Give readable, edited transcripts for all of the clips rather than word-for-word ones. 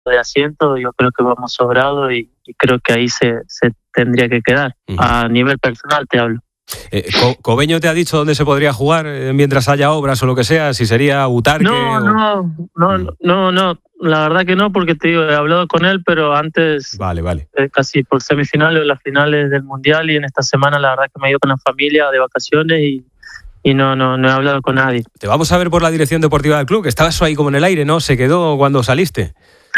de asiento, yo creo que vamos sobrados y creo que ahí se tendría que quedar. A nivel personal te hablo. ¿Cobeño te ha dicho dónde se podría jugar mientras haya obras o lo que sea? Si sería Butarque. No, la verdad que no, porque te digo, he hablado con él, pero antes, vale. Casi por semifinales o las finales del Mundial, y en esta semana la verdad que me he ido con la familia de vacaciones y no he hablado con nadie. Te vamos a ver por la dirección deportiva del club, que estabas ahí como en el aire, ¿no? Se quedó cuando saliste.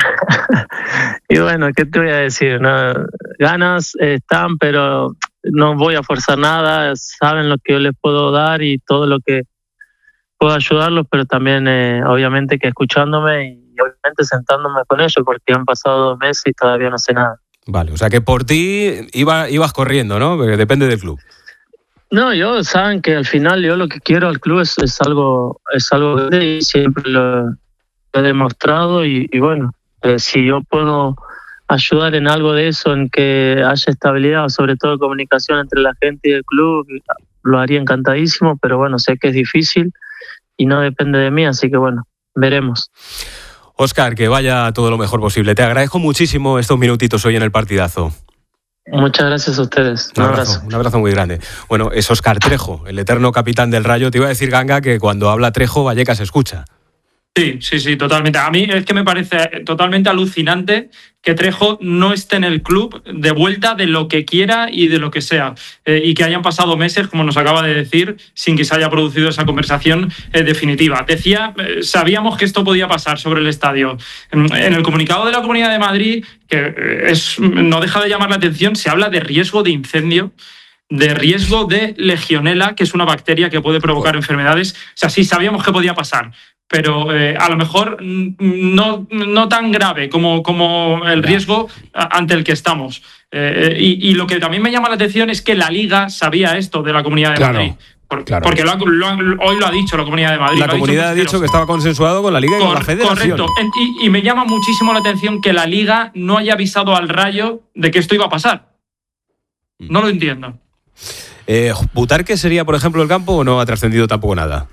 Y bueno, ¿qué te voy a decir? No, ganas están, pero no voy a forzar nada. Saben lo que yo les puedo dar y todo lo que puedo ayudarlos, pero también obviamente que escuchándome y obviamente sentándome con ellos, porque han pasado 2 meses y todavía no sé nada. Vale, o sea que por ti ibas corriendo, ¿no? Porque depende del club. No, saben que al final yo lo que quiero al club es algo grande y siempre lo he demostrado y bueno, si yo puedo ayudar en algo de eso, en que haya estabilidad, sobre todo comunicación entre la gente y el club, lo haría encantadísimo, pero bueno, sé que es difícil y no depende de mí, así que bueno, veremos. Óscar, que vaya todo lo mejor posible. Te agradezco muchísimo estos minutitos hoy en el partidazo. Muchas gracias a ustedes. Un abrazo muy grande. Bueno, es Óscar Trejo, el eterno capitán del Rayo. Te iba a decir, Ganga, que cuando habla Trejo, Vallecas escucha. Sí, totalmente. A mí es que me parece totalmente alucinante que Trejo no esté en el club de vuelta de lo que quiera y de lo que sea. Y que hayan pasado meses, como nos acaba de decir, sin que se haya producido esa conversación definitiva. Decía, sabíamos que esto podía pasar sobre el estadio. En el comunicado de la Comunidad de Madrid, que no deja de llamar la atención, se habla de riesgo de incendio, de riesgo de legionela, que es una bacteria que puede provocar enfermedades. O sea, sí, sabíamos que podía pasar, pero a lo mejor no tan grave como el riesgo ante el que estamos. Y lo que también me llama la atención es que la Liga sabía esto de la Comunidad de Madrid. Porque hoy lo ha dicho la Comunidad de Madrid. La Comunidad ha dicho que estaba consensuado con la Liga y con la Federación. Correcto. Y me llama muchísimo la atención que la Liga no haya avisado al Rayo de que esto iba a pasar. No lo entiendo. ¿Butarque sería, por ejemplo, el campo o no ha trascendido tampoco nada?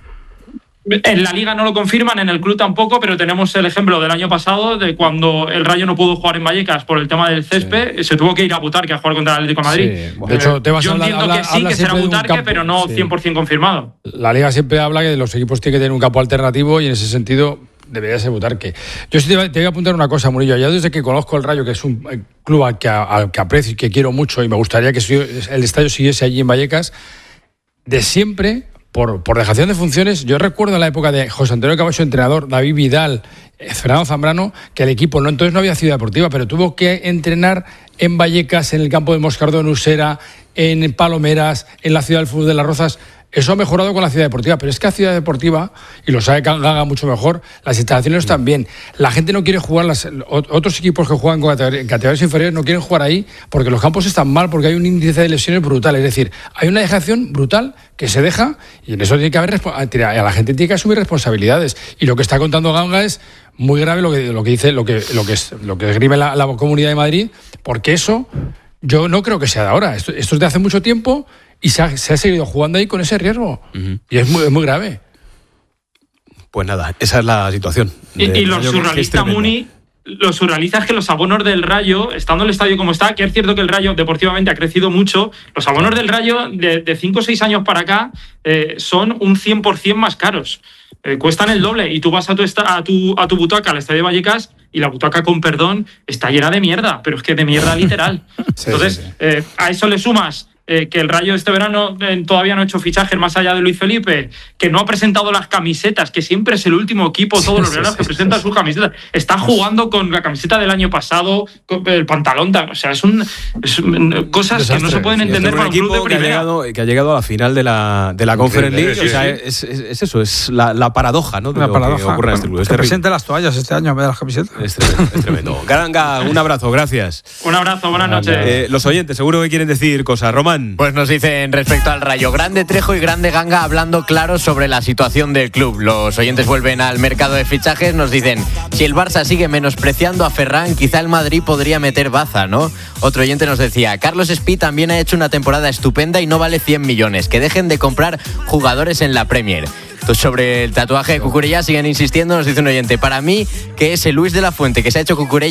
En la Liga no lo confirman, en el club tampoco, pero tenemos el ejemplo del año pasado de cuando el Rayo no pudo jugar en Vallecas por el tema del césped, se tuvo que ir a Butarque a jugar contra el Atlético de Madrid. Sí. De hecho, yo entiendo que sí, que será Butarque, pero no 100% confirmado. La Liga siempre habla que los equipos tienen que tener un campo alternativo y en ese sentido debería ser Butarque. Yo sí te voy a apuntar una cosa, Murillo. Ya desde que conozco el Rayo, que es un club al que aprecio y que quiero mucho y me gustaría que el estadio siguiese allí en Vallecas, de siempre, por dejación de funciones, yo recuerdo en la época de José Antonio Camacho, entrenador, David Vidal, Fernando Zambrano, que el equipo entonces no había ciudad deportiva, pero tuvo que entrenar en Vallecas, en el campo de Moscardó, en Usera, en Palomeras, en la ciudad del fútbol de Las Rozas. Eso ha mejorado con la ciudad deportiva, pero es que la ciudad deportiva, y lo sabe Ganga mucho mejor, las instalaciones están bien. La gente no quiere jugar, otros equipos que juegan con categorías inferiores no quieren jugar ahí porque los campos están mal, porque hay un índice de lesiones brutal. Es decir, hay una dejación brutal que se deja y en eso tiene que haber a la gente tiene que asumir responsabilidades. Y lo que está contando Ganga es muy grave lo que dice, lo que esgrime la Comunidad de Madrid, porque eso yo no creo que sea de ahora. Esto es de hace mucho tiempo. Y se ha seguido jugando ahí con ese riesgo. Y es muy grave. Pues nada, esa es la situación. Y lo surrealista, Muni, lo surrealista es que los abonos del Rayo, estando el estadio como está, que es cierto que el Rayo deportivamente ha crecido mucho, los abonos del Rayo de 5 o 6 años para acá son un 100% más caros. Cuestan el doble. Y tú vas a tu butaca al estadio de Vallecas y la butaca, con perdón, está llena de mierda. Pero es que de mierda literal. Entonces, a eso le sumas que el Rayo este verano todavía no ha hecho fichajes más allá de Luis Felipe, que no ha presentado las camisetas, que siempre es el último equipo todos los veranos que presenta sus camisetas. Está jugando con la camiseta del año pasado, con el pantalón, o sea, es cosas desastre, que no se pueden entender para un club de primera. Que ha llegado a la final de la Conference League. O sea, es eso, es la paradoja, ¿no? De lo que ocurre en este club. Que presente las toallas este año en vez de las camisetas. Es tremendo. Garanga, un abrazo, gracias. Un abrazo, buenas noches. Los oyentes seguro que quieren decir cosas. Román. Pues nos dicen respecto al Rayo, grande Trejo y grande Ganga hablando claro sobre la situación del club. Los oyentes vuelven al mercado de fichajes, nos dicen, si el Barça sigue menospreciando a Ferran, quizá el Madrid podría meter baza, ¿no? Otro oyente nos decía, Carlos Espí también ha hecho una temporada estupenda y no vale 100 millones, que dejen de comprar jugadores en la Premier. Sobre el tatuaje de Cucurella siguen insistiendo, nos dice un oyente. Para mí, que es el Luis de la Fuente que se ha hecho Cucurella